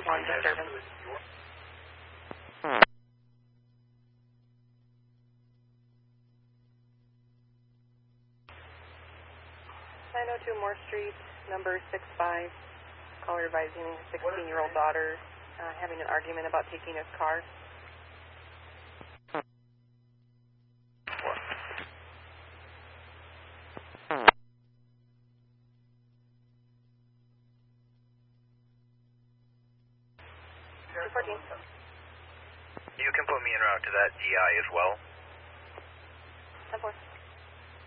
1 disturbance. 902 Moore Street, number 65. Caller advising 16-year-old daughter having an argument about taking his car. You can put me en route to that DI as well. 10-4.